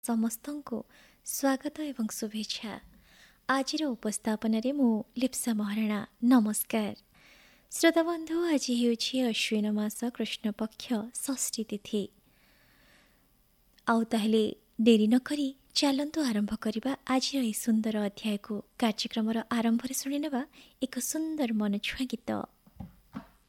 ସମସ୍ତଙ୍କୁ ସ୍ୱାଗତ ଏବଂ ଶୁଭେଚ୍ଛା। ଆଜିର ଉପସ୍ଥାପନାରେ ମୁଁ ଲିପ୍ସା ମହାରଣା। ନମସ୍କାର ଶ୍ରୋତାବନ୍ଧୁ, ଆଜି ହେଉଛି ଅଶ୍ୱିନ ମାସ କୃଷ୍ଣପକ୍ଷ ଷଷ୍ଠୀ ତିଥି। ଆଉ ତାହେଲେ ଡେରି ନ କରି ଚାଲନ୍ତୁ ଆରମ୍ଭ କରିବା ଆଜିର ଏହି ସୁନ୍ଦର ଅଧ୍ୟାୟକୁ। କାର୍ଯ୍ୟକ୍ରମର ଆରମ୍ଭରେ ଶୁଣିନେବା ଏକ ସୁନ୍ଦର ମନଛୁଆଁ ଗୀତ।